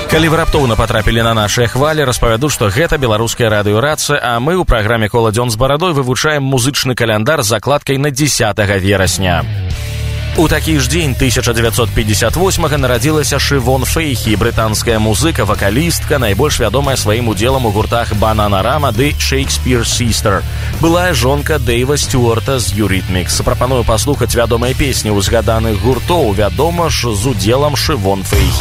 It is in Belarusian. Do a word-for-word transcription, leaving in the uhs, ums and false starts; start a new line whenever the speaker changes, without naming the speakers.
Калі вы раптоўна патрапілі на нашыя хвалі, распавяду, што гэта беларуская радыёрацыя, а мы ў праграме «Кола дзён з барадой» вывучаем музычны каляндар з закладкай на дзесятага верасня. У такі ж дзень тысяча дзевяцьсот пятьдесят восьмага нарадзілася Шывон Фейхі, брытанская музыка, вакалістка, найбольш вядомая сваім удзелам у гуртах «Бананарама» ды «Shakespeare Sister». Былая жонка Дэйва Стюарта з «Юритмикс». Прапаную паслухаць вядомыя песні ў згаданых гуртоў, вядома ж, з удзелам Шывон Фейхі.